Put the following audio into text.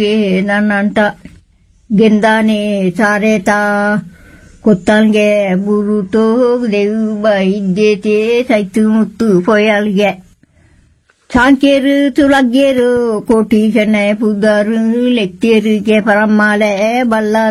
ನನ್ನಂತ ಗೆಂದಾನೆ ಸಾರೇತ ಕೊತ್ತಲ್ಗೆ ಬುರುತೋ ದೇವ ಇದ್ದೇತೆ ಸೈತು ಮುತ್ತು ಪೊಯಲ್ಗೆ ಸಾಂಕೇರು ತುಲಗ್ಗೇರು ಕೋಟಿ ಚೆನ್ನೈ ಪುದಾರು ಲೆಕ್ಕೇರಿಗೆ ಪರಮಾಲೆ ಬಲ್ಲ